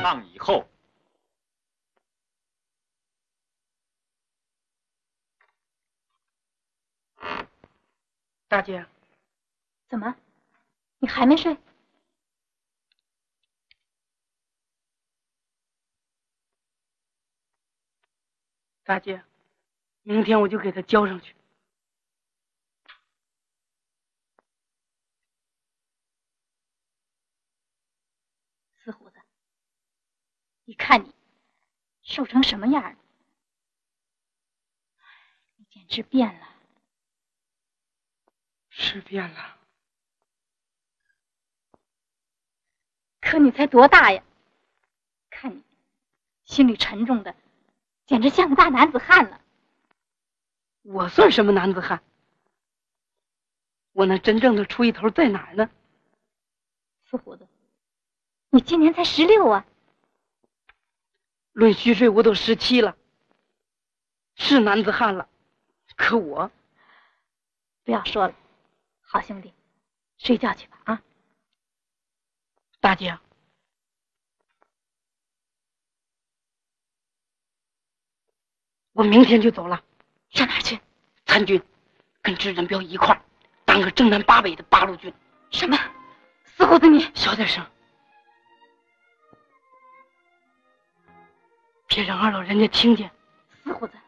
仗以后， 大姐， 怎么，你还没睡？ 大姐，明天我就给他交上去。 死虎子，你看你瘦成什么样了？你简直变了。 是变了， 可你才多大呀？看你心里沉重的，简直像个大男子汉了。 我算什么男子汉？我那真正的出一头在哪儿呢？ 死虎子，你今年才16啊！ 论虚岁我都17了，是男子汉了。可我不要说了，好兄弟，睡觉去吧啊！ 大姐，我明天就走了。 上哪儿去？ 参军，跟支人彪一块儿当个正南八北的八路军。 什么？死虎子你！ 小点声，别让二老人家听见。 死虎子，